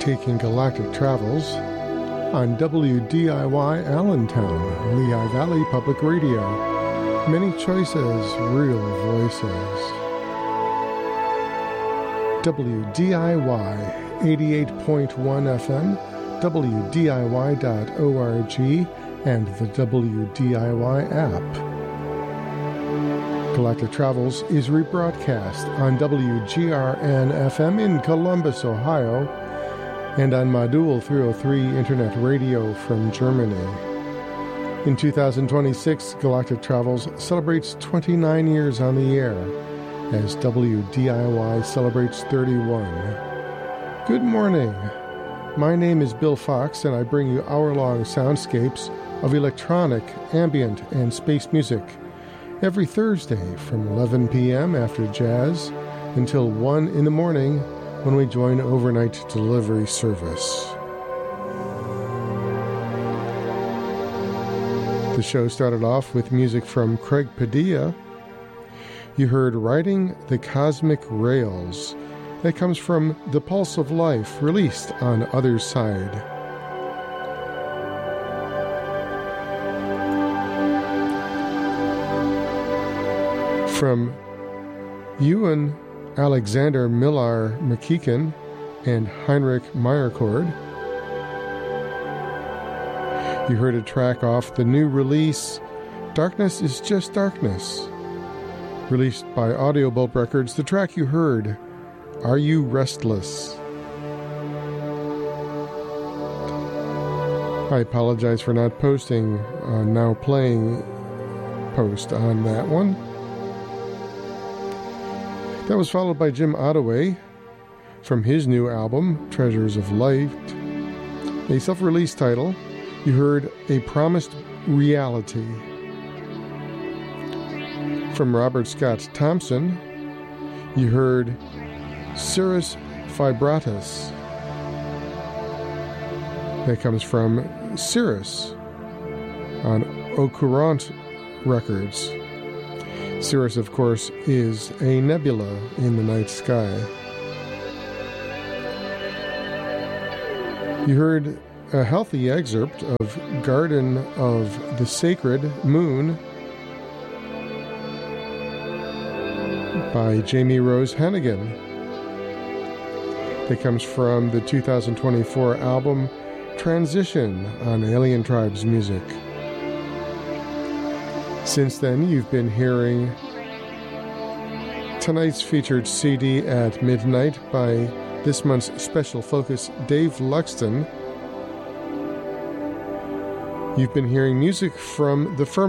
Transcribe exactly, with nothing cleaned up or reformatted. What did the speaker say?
taking galactic travels on W D I Y Allentown, Lehigh Valley Public Radio. Many choices, real voices. W D I Y eighty-eight point one F M, W D I Y dot org, and the W D I Y app. Galactic Travels is rebroadcast on W G R N F M in Columbus, Ohio, and on Modul three oh three Internet Radio from Germany. In two thousand twenty-six, Galactic Travels celebrates twenty-nine years on the air, as W D I Y celebrates thirty-one. Good morning. My name is Bill Fox, and I bring you hour-long soundscapes of electronic, ambient, and space music every Thursday from eleven p.m. after jazz until one in the morning when we join overnight delivery service. The show started off with music from Craig Padilla. You heard Riding the Cosmic Rails. That comes from The Pulse of Life, released on Other Side. From Ewan Alexander Millar McKeekan and Heinrich Meyercord, you heard a track off the new release, Darkness is Just Darkness, released by Audio Bolt Records. The track you heard, Are You Restless? I apologize for not posting a now playing post on that one. That was followed by Jim Ottaway from his new album, Treasures of Light, a self-release title. You heard A Promised Reality. From Robert Scott Thompson, you heard Cirrus Vibratus. That comes from Cirrus on Okurant Records. Cirrus, of course, is a nebula in the night sky. You heard a healthy excerpt of Garden of the Sacred Moon by Jamie Rose Hennigan. That comes from the two thousand twenty-four album Transition on Alien Tribes Music. Since then, you've been hearing tonight's featured C D at midnight by this month's special focus, Dave Luxton. You've been hearing music from the firm